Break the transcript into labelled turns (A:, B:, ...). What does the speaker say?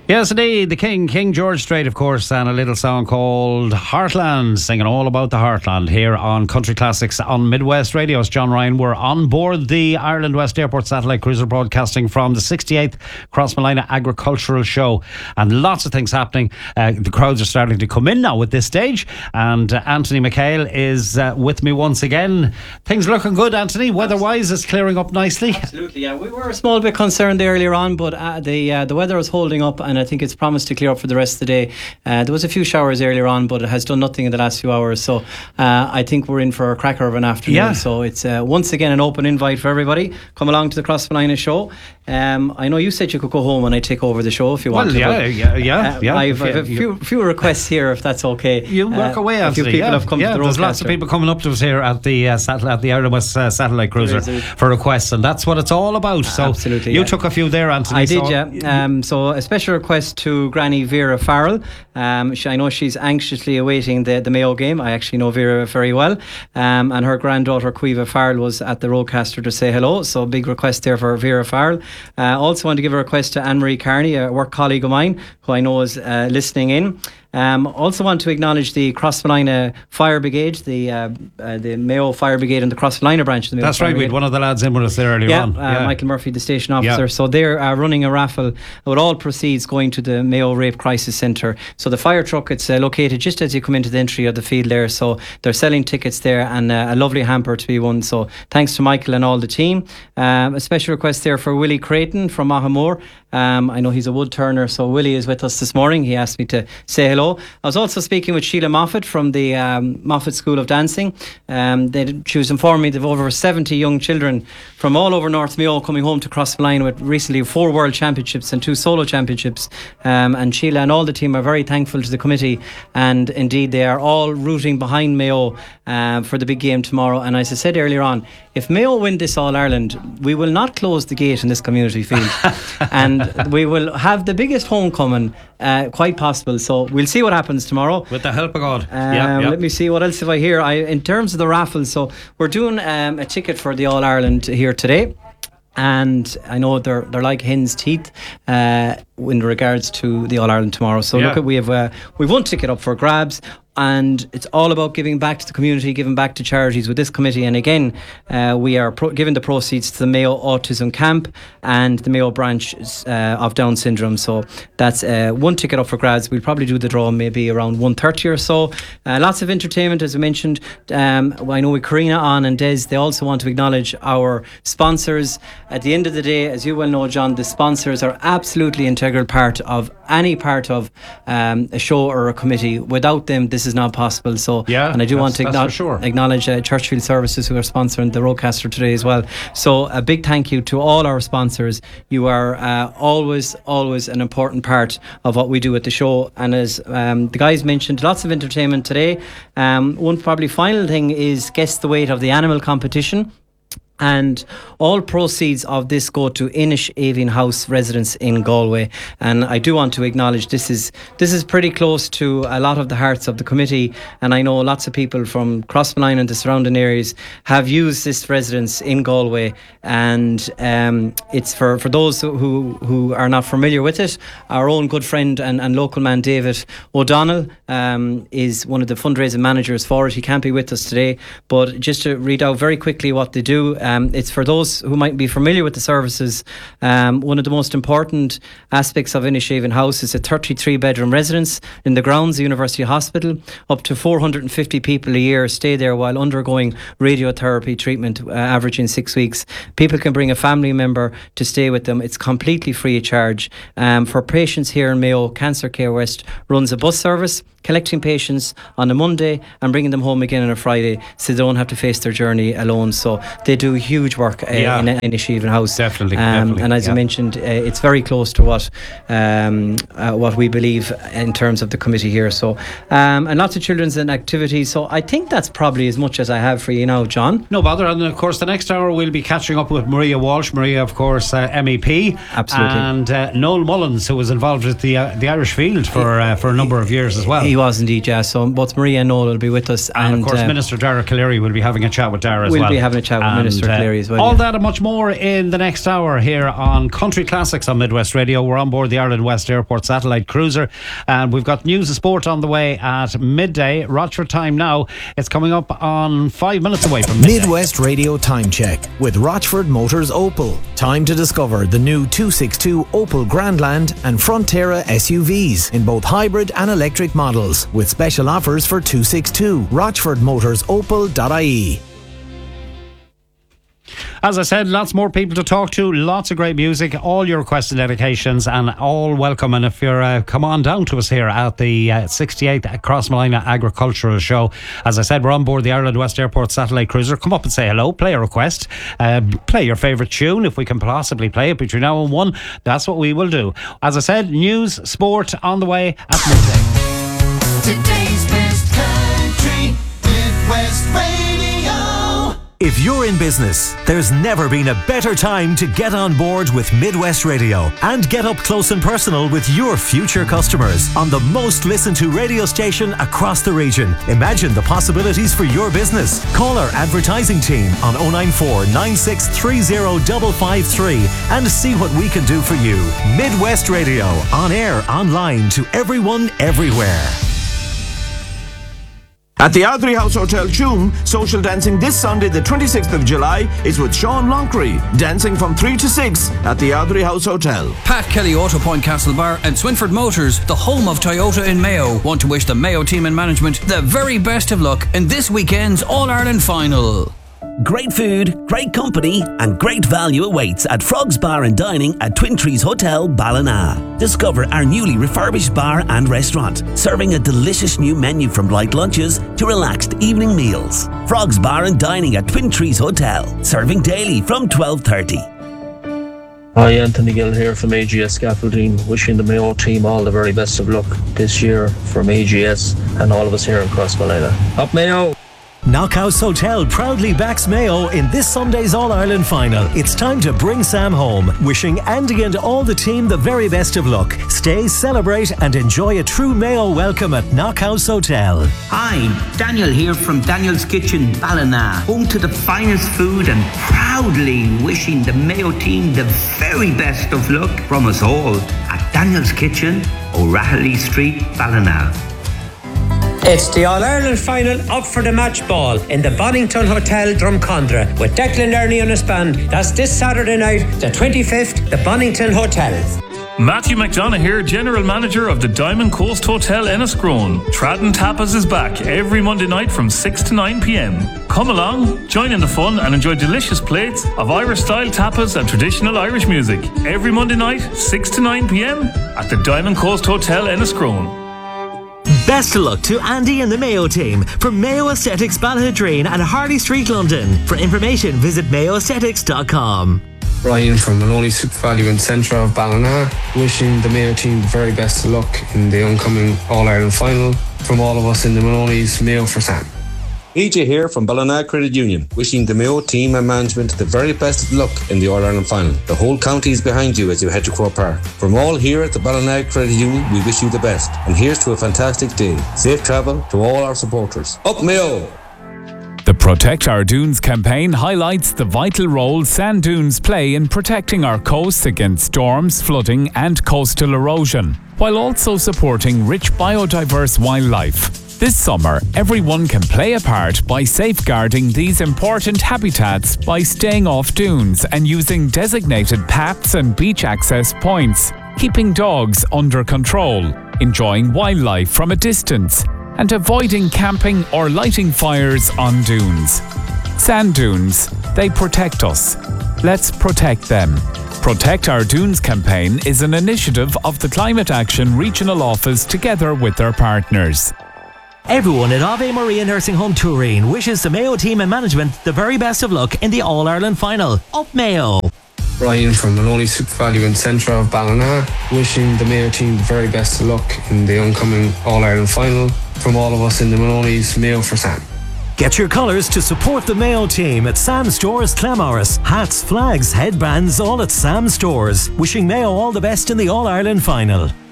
A: Yes, indeed. The King George Strait, of course, and a little song called Heartland, singing all about the Heartland here on Country Classics on Midwest Radio. It's John Ryan. We're on board the Ireland West Airport satellite cruiser, broadcasting from the 68th Crossmolina Agricultural Show, and lots of things happening. The crowds are starting to come in now at this stage, and Anthony McHale is with me once again. Things looking good, Anthony. Weather-wise, it's clearing up nicely.
B: Absolutely, yeah. We were a small bit concerned earlier on, but the weather is holding up, and I think it's promised to clear up for the rest of the day. There was a few showers earlier on, but it has done nothing in the last few hours. So I think we're in for a cracker of an afternoon. Yeah. So it's once again an open invite for everybody. Come along to the Crossmolina show. I know you said you could go home and I take over the show if you want to.
A: Yeah.
B: I've a few requests here, if that's okay.
A: You work away, Anthony.
B: A few people have come to the
A: There's lots of people coming up to us here at the Ireland West Satellite Cruiser for requests, and that's what it's all about. So
B: absolutely,
A: you took a few there, Anthony.
B: I did, yeah. So a special request to Granny Vera Farrell. I know she's anxiously awaiting the Mayo game. I actually know Vera very well, and her granddaughter Caoimhe Farrell was at the Roadcaster to say hello. So big request there for Vera Farrell. Also want to give a request to Anne-Marie Carney, a work colleague of mine who I know is listening in. Also want to acknowledge the Crossmolina Fire Brigade, the Mayo Fire Brigade and the Crossmolina branch of the Mayo
A: That's
B: Fire
A: right, we had one of the lads in with us there earlier on.
B: Michael Murphy, the station officer. So they're running a raffle with all proceeds going to the Mayo Rape Crisis Centre. So the fire truck, it's located just as you come into the entry of the field there. So they're selling tickets there, and a lovely hamper to be won. So thanks to Michael and all the team. A special request there for Willie Creighton from Mahamore. I know he's a wood turner, so Willie is with us this morning. He asked me to say hello. I was also speaking with Sheila Moffat from the Moffat School of Dancing. She was informing me they've over 70 young children from all over North Mayo coming home to Crossmolina with recently 4 World Championships and 2 solo championships. And Sheila and all the team are very thankful to the committee, and indeed they are all rooting behind Mayo for the big game tomorrow. And as I said earlier on, if Mayo win this All-Ireland, we will not close the gate in this community field. And we will have the biggest homecoming quite possible. So we'll see what happens tomorrow.
A: With the help of God.
B: Let me see, what else have I here? In terms of the raffle, so we're doing a ticket for the All-Ireland here today. And I know they're like hen's teeth in regards to the All-Ireland tomorrow. So look, we've one ticket up for grabs. And it's all about giving back to the community, giving back to charities with this committee. And again, we are giving the proceeds to the Mayo Autism Camp and the Mayo branch of Down syndrome. So that's one ticket up for grabs. We'll probably do the draw maybe around 1:30 or so. Lots of entertainment, as I mentioned. I know with Karina on and Des, they also want to acknowledge our sponsors. At the end of the day, as you well know, John, the sponsors are absolutely integral part of any part of a show or a committee. Without them, this is not possible. So, and I do want to acknowledge Churchfield Services, who are sponsoring the Roadcaster today as well. So a big thank you to all our sponsors. You are always an important part of what we do at the show. And as the guys mentioned, lots of entertainment today. One probably final thing is Guess the Weight of the Animal competition. And all proceeds of this go to Inish Avian House residents in Galway. And I do want to acknowledge this is pretty close to a lot of the hearts of the committee. And I know lots of people from Crossmolina and the surrounding areas have used this residence in Galway. And it's for those who are not familiar with it, our own good friend and local man David O'Donnell is one of the fundraising managers for it. He can't be with us today, but just to read out very quickly what they do. It's for those who might be familiar with the services. One of the most important aspects of Inish Avian House is a 33-bedroom residence in the grounds of the University Hospital. Up to 450 people a year stay there while undergoing radiotherapy treatment, averaging 6 weeks. People can bring a family member to stay with them. It's completely free of charge. For patients here in Mayo, Cancer Care West runs a bus service, collecting patients on a Monday and bringing them home again on a Friday, so they don't have to face their journey alone. So they do huge work in Inish Avian House.
A: Definitely.
B: And as I mentioned, it's very close to what we believe in terms of the committee here. So and lots of children's and activities. So I think that's probably as much as I have for you now, John.
A: No bother. And of course, the next hour we'll be catching up with Maria Walsh. Maria, of course, MEP.
B: Absolutely.
A: And Noel Mullins, who was involved with the Irish Field for a number of years as well.
B: He was indeed, yeah. So both Maria and Noel will be with us.
A: And of course, Minister Dara Calleary will be having a chat with Dara as well.
B: We'll be having a chat with Minister Cleary as well.
A: All that and much more in the next hour here on Country Classics on Midwest Radio. We're on board the Ireland West Airport satellite cruiser, and we've got news and sport on the way at midday. Rochford time now. It's coming up on 5 minutes away from midday.
C: Midwest Radio Time Check with Rochford Motors Opel. Time to discover the new 262 Opel Grandland and Frontera SUVs in both hybrid and electric models, with special offers for 262. RochfordMotorsOpel.ie.
A: As I said, lots more people to talk to, lots of great music, all your requests and dedications, and all welcome. And if you're come on down to us here at the 68th Crossmolina Agricultural Show. As I said, we're on board the Ireland West Airport satellite cruiser. Come up and say hello, play a request, play your favourite tune if we can possibly play it between now and 1. That's what we will do. As I said, news, sport on the way at midday.
D: Today's best country, Midwest Radio.
E: If you're in business, there's never been a better time to get on board with Midwest Radio and get up close and personal with your future customers on the most listened to radio station across the region. Imagine the possibilities for your business. Call our advertising team on 094 9630 553 and see what we can do for you. Midwest Radio, on air, online, to everyone, everywhere.
F: At the Ardrey House Hotel Tuam, social dancing this Sunday the 26th of July is with Sean Lonckery, dancing from 3 to 6 at the Ardrey House Hotel.
G: Pat Kelly, Auto Point Castlebar and Swinford Motors, the home of Toyota in Mayo, want to wish the Mayo team and management the very best of luck in this weekend's All-Ireland final.
H: Great food, great company and great value awaits at Frogs Bar and Dining at Twin Trees Hotel, Ballina. Discover our newly refurbished bar and restaurant, serving a delicious new menu from light lunches to relaxed evening meals. Frogs Bar and Dining at Twin Trees Hotel, serving daily from 12:30.
I: Hi, Anthony Gill here from AGS Scaffolding, wishing the Mayo team all the very best of luck this year from AGS and all of us here in Crossmolina. Up Mayo!
E: Knockhouse Hotel proudly backs Mayo in this Sunday's All-Ireland final. It's time to bring Sam home. Wishing Andy and all the team the very best of luck. Stay, celebrate and enjoy a true Mayo welcome at Knockhouse Hotel.
J: Hi, Daniel here from Daniel's Kitchen, Ballina, home to the finest food, and proudly wishing the Mayo team the very best of luck from us all at Daniel's Kitchen, O'Rahilly Street, Ballina.
K: It's the All-Ireland final up for the match ball in the Bonington Hotel, Drumcondra, with Declan Ernie and his band. That's this Saturday night, the 25th, the Bonington Hotel.
L: Matthew McDonough here, General Manager of the Diamond Coast Hotel Enniscrone. Tradden Tapas is back every Monday night from 6 to 9 p.m. Come along, join in the fun and enjoy delicious plates of Irish-style tapas and traditional Irish music. Every Monday night, 6 to 9 p.m. at the Diamond Coast Hotel Enniscrone.
E: Best of luck to Andy and the Mayo team from Mayo Aesthetics Balladreen and Harley Street, London. For information, visit mayoaesthetics.com.
M: Ryan from Maloney Super Value in Centre of Ballina, wishing the Mayo team the very best of luck in the oncoming All-Ireland final. From all of us in the Maloney's, Mayo for Sam.
N: EJ here from Ballina Credit Union, wishing the Mayo team and management the very best of luck in the All-Ireland final. The whole county is behind you as you head to Croke Park. From all here at the Ballina Credit Union, we wish you the best. And here's to a fantastic day. Safe travel to all our supporters. Up Mayo!
O: The Protect Our Dunes campaign highlights the vital role sand dunes play in protecting our coasts against storms, flooding and coastal erosion, while also supporting rich biodiverse wildlife. This summer, everyone can play a part by safeguarding these important habitats by staying off dunes and using designated paths and beach access points, keeping dogs under control, enjoying wildlife from a distance, and avoiding camping or lighting fires on dunes. Sand dunes, they protect us. Let's protect them. Protect Our Dunes campaign is an initiative of the Climate Action Regional Office together with their partners.
E: Everyone at Ave Maria Nursing Home Turin wishes the Mayo team and management the very best of luck in the All-Ireland final. Up Mayo!
M: Ryan from Maloney Super Value in Centre of Ballina, wishing the Mayo team the very best of luck in the oncoming All-Ireland final. From all of us in the Maloney's, Mayo for Sam.
E: Get your colours to support the Mayo team at Sam Stores Clamorris. Hats, flags, headbands, all at Sam Stores. Wishing Mayo all the best in the All-Ireland final.